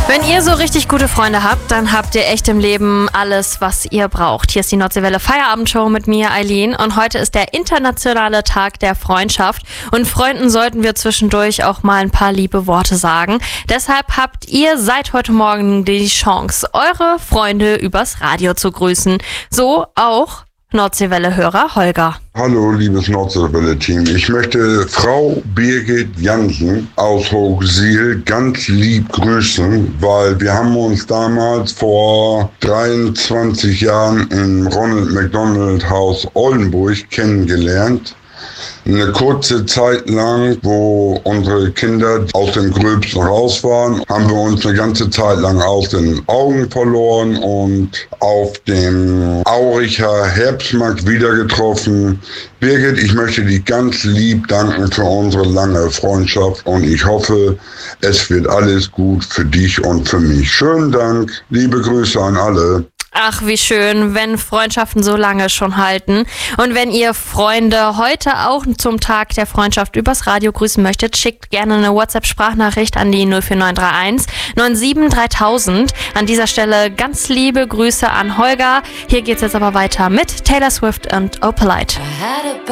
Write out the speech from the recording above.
Wenn ihr so richtig gute Freunde habt, dann habt ihr echt im Leben alles, was ihr braucht. Hier ist die Nordseewelle Feierabendshow mit mir, Eileen. Und heute ist der internationale Tag der Freundschaft. Und Freunden sollten wir zwischendurch auch mal ein paar liebe Worte sagen. Deshalb habt ihr seit heute Morgen die Chance, eure Freunde übers Radio zu grüßen. So auch Nordseewelle-Hörer Holger. Hallo, liebes Nordseewelle-Team. Ich möchte Frau Birgit Jansen aus Hochsiel ganz lieb grüßen, weil wir haben uns damals vor 23 Jahren im Ronald McDonald Haus Oldenburg kennengelernt. Eine kurze Zeit lang, wo unsere Kinder aus dem Gröbsten raus waren, haben wir uns eine ganze Zeit lang aus den Augen verloren und auf dem Auricher Herbstmarkt wieder getroffen. Birgit, ich möchte dich ganz lieb danken für unsere lange Freundschaft und ich hoffe, es wird alles gut für dich und für mich. Schönen Dank, liebe Grüße an alle. Ach, wie schön, wenn Freundschaften so lange schon halten. Und wenn ihr Freunde heute auch zum Tag der Freundschaft übers Radio grüßen möchtet, schickt gerne eine WhatsApp-Sprachnachricht an die 04931 97 3000. An dieser Stelle ganz liebe Grüße an Holger. Hier geht's jetzt aber weiter mit Taylor Swift und Opalite.